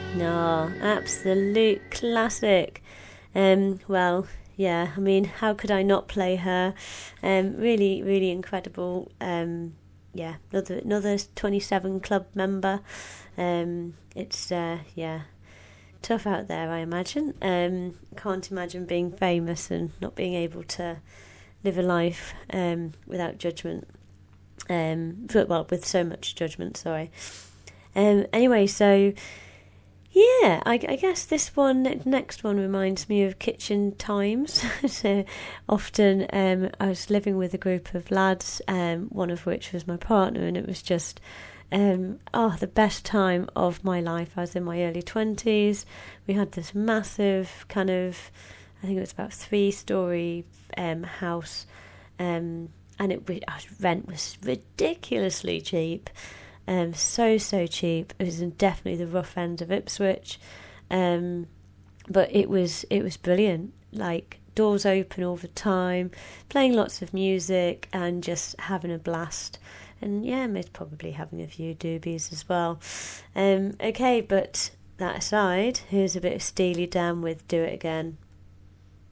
No, absolute classic. Well, yeah, I mean, how could I not play her? Really, really incredible. Yeah, another 27 Club member. It's yeah, tough out there, I imagine. Can't imagine being famous and not being able to live a life without judgment. Well, with so much judgment. Sorry. Anyway, so yeah, I guess this next one reminds me of kitchen times. So often I was living with a group of lads, one of which was my partner, and it was just the best time of my life. I was in my early 20s. We had this massive kind of, I think it was about 3-story house, and rent was ridiculously cheap. So cheap. It was definitely the rough end of Ipswich, but it was brilliant. Like, doors open all the time, playing lots of music and just having a blast. And yeah, most probably having a few doobies as well. Okay, but that aside, here's a bit of Steely Dan with "Do It Again."